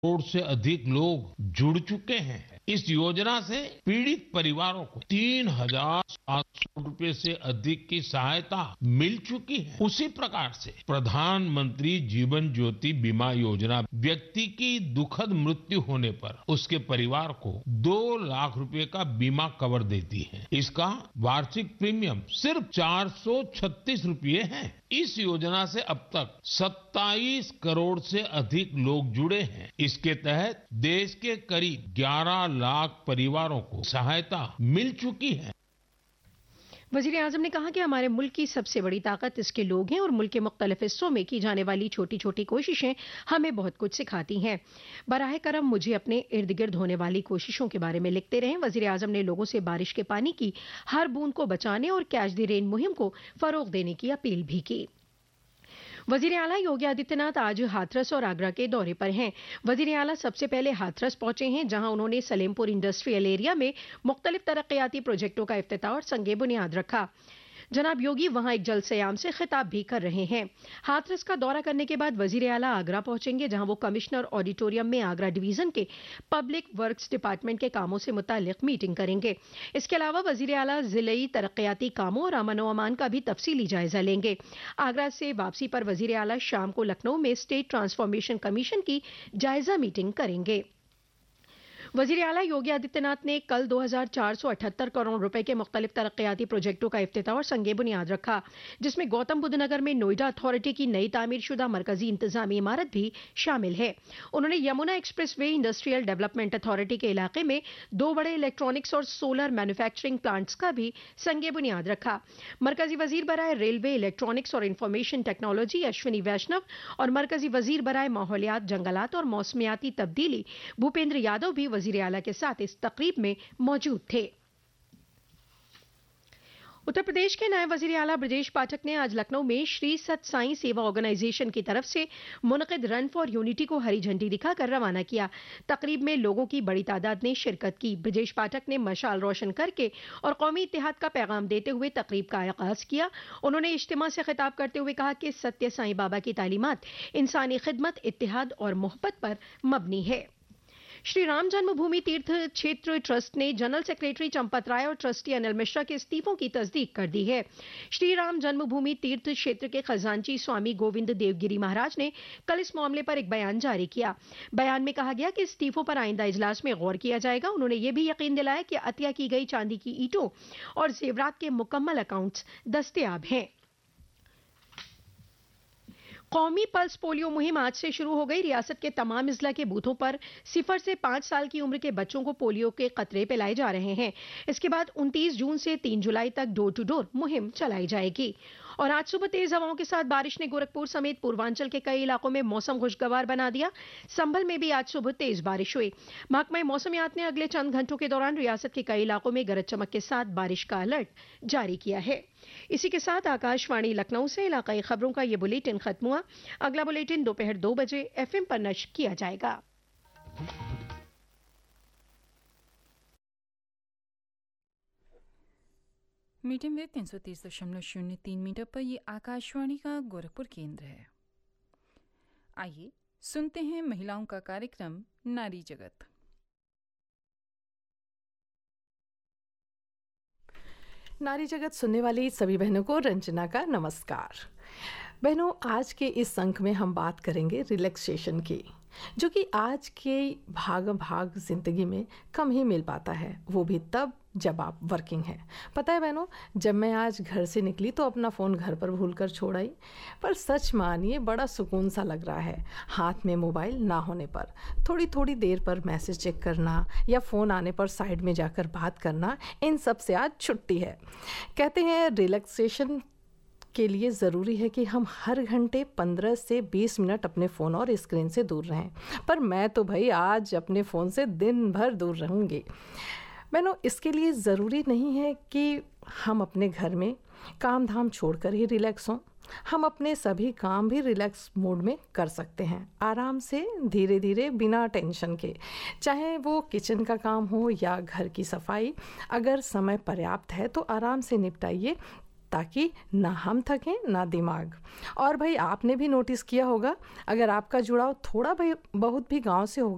करोड़ से अधिक लोग जुड़ चुके हैं। इस योजना से पीड़ित परिवारों को 3,700 रुपए से अधिक की सहायता मिल चुकी है। उसी प्रकार से प्रधानमंत्री जीवन ज्योति बीमा योजना व्यक्ति की दुखद मृत्यु होने पर उसके परिवार को 2 लाख रुपए का बीमा कवर देती है। इसका वार्षिक प्रीमियम सिर्फ 436 रुपए है। इस योजना से अब तक 27 करोड़ से अधिक लोग जुड़े हैं। इसके तहत देश के करीब 11 लाख परिवारों को सहायता मिल चुकी है। वजीर आजम ने कहा कि हमारे मुल्क की सबसे बड़ी ताकत इसके लोग हैं और मुल्क के मुख्तलिफ हिस्सों में की जाने वाली छोटी छोटी कोशिशें हमें बहुत कुछ सिखाती हैं। बराह करम मुझे अपने इर्द गिर्द होने वाली कोशिशों के बारे में लिखते रहें। वजीर आजम ने लोगों से बारिश के पानी की हर बूंद को बचाने और कैच द रेन मुहिम को फरोग देने की अपील भी की। वजीर आला योगी आदित्यनाथ आज हाथरस और आगरा के दौरे पर हैं। वजीर आला सबसे पहले हाथरस पहुंचे हैं, जहां उन्होंने सलेमपुर इंडस्ट्रियल एरिया में मुख्तलिफ तरक्याती प्रोजेक्टों का इफ्तिताह और संगे बुनियाद रखा। जनाब योगी वहां एक जलसयाम से खिताब भी कर रहे हैं। हाथरस का दौरा करने के बाद वजीर आला आगरा पहुंचेंगे, जहां वो कमिश्नर ऑडिटोरियम में आगरा डिवीजन के पब्लिक वर्क्स डिपार्टमेंट के कामों से मुताल्लिक मीटिंग करेंगे। इसके अलावा वजीर आला जिले तरक्याती कामों और अमन व अमान का भी तफसीली जायजा लेंगे। आगरा से वापसी पर वजीर आला शाम को लखनऊ में स्टेट ट्रांसफॉर्मेशन कमीशन की जायजा मीटिंग करेंगे। वजीर आला योगी आदित्यनाथ ने कल 2,478 करोड़ रुपए के मुख्तलिफ तरक्याती प्रोजेक्टों का इफ्तिताह और संगे बुनियाद रखा, जिसमें गौतम बुद्ध नगर में नोएडा अथॉरिटी की नई तामीर शुदा मरकजी इंतजामी इमारत भी शामिल है। उन्होंने Yamuna express way industrial development authority के इलाके में 2 बड़े इलेक्ट्रॉनिक्स और सोलर मैन्युफैक्चरिंग प्लांट्स का भी संगे बुनियाद रखा। मरकजी वजीर बराए रेलवे, इलेक्ट्रॉनिक्स और इंफॉर्मेशन टेक्नोलॉजी अश्विनी वैष्णव और मरकजी वजीर बराए माहौलियात, जंगलात और मौसमियाती तब्दीली भूपेंद्र यादव भी वजीर आला के साथ इस तकरीब में मौजूद थे। उत्तर प्रदेश के नायब वजीर आला ब्रजेश पाठक ने आज लखनऊ में श्री सत साई सेवा ऑर्गेनाइजेशन की तरफ से मुनक़िद रन फॉर यूनिटी को हरी झंडी दिखाकर रवाना किया। तकरीब में लोगों की बड़ी तादाद ने शिरकत की। ब्रजेश पाठक ने मशाल रोशन करके और कौमी इत्तेहाद का पैगाम देते हुए तकरीब का आगाज किया। उन्होंने इज्तिमा से खिताब करते हुए कहा कि सत्य साईं बाबा की तालीमात इंसानी खिदमत, इत्तेहाद और मोहब्बत पर मबनी है। श्री राम जन्मभूमि तीर्थ क्षेत्र ट्रस्ट ने जनरल सेक्रेटरी चंपत राय और ट्रस्टी अनिल मिश्रा के इस्तीफों की तस्दीक कर दी है। श्री राम जन्मभूमि तीर्थ क्षेत्र के खजांची स्वामी गोविंद देवगिरी महाराज ने कल इस मामले पर एक बयान जारी किया। बयान में कहा गया कि इस्तीफों पर आइंदा इजलास में गौर किया जाएगा। उन्होंने यह भी यकीन दिलाया कि अतिया की गई चांदी की ईंटों और जेवरात के मुकम्मल अकाउंट्स दस्तयाब हैं। कौमी पल्स पोलियो मुहिम आज से शुरू हो गई। रियासत के तमाम इजला के बूथों पर 0 से 5 साल की उम्र के बच्चों को पोलियो के कतरे पिलाए जा रहे हैं। इसके बाद 29 जून से 3 जुलाई तक डोर टू डोर मुहिम चलाई जाएगी। और आज सुबह तेज हवाओं के साथ बारिश ने गोरखपुर समेत पूर्वांचल के कई इलाकों में मौसम खुशगवार बना दिया। संभल में भी आज सुबह तेज बारिश हुई। महकमा मौसमियात ने अगले चंद घंटों के दौरान रियासत के कई इलाकों में गरज चमक के साथ बारिश का अलर्ट जारी किया है। इसी के साथ आकाशवाणी लखनऊ से इलाकाई खबरों का ये बुलेटिन खत्म हुआ। अगला बुलेटिन दोपहर 2 बजे FM पर नश्र किया जाएगा। मीडियम वेव 330.03 मीटर पर ये आकाशवाणी का गोरखपुर केंद्र है। आइए सुनते हैं महिलाओं का कार्यक्रम नारी जगत। नारी जगत सुनने वाली सभी बहनों को रंजना का नमस्कार। बहनों, आज के इस अंक में हम बात करेंगे रिलैक्सेशन की, जो कि आज के भाग ज़िंदगी में कम ही मिल पाता है, वो भी तब जब आप वर्किंग हैं। पता है बहनों, जब मैं आज घर से निकली तो अपना फ़ोन घर पर भूल कर छोड़ आई, पर सच मानिए बड़ा सुकून सा लग रहा है हाथ में मोबाइल ना होने पर। थोड़ी थोड़ी देर पर मैसेज चेक करना या फ़ोन आने पर साइड में जाकर बात करना, इन सब से आज छुट्टी है। कहते हैं रिलैक्सेशन के लिए ज़रूरी है कि हम हर घंटे 15 से 20 मिनट अपने फ़ोन और स्क्रीन से दूर रहें, पर मैं तो भाई आज अपने फ़ोन से दिन भर दूर रहूँगी। बहनों, इसके लिए ज़रूरी नहीं है कि हम अपने घर में काम धाम छोड़कर ही रिलैक्स हों। हम अपने सभी काम भी रिलैक्स मोड में कर सकते हैं, आराम से, धीरे धीरे, बिना टेंशन के। चाहे वो किचन का काम हो या घर की सफाई, अगर समय पर्याप्त है तो आराम से निपटाइए, ताकि ना हम थकें ना दिमाग। और भाई आपने भी नोटिस किया होगा, अगर आपका जुड़ाव थोड़ा बहुत भी गांव से होगा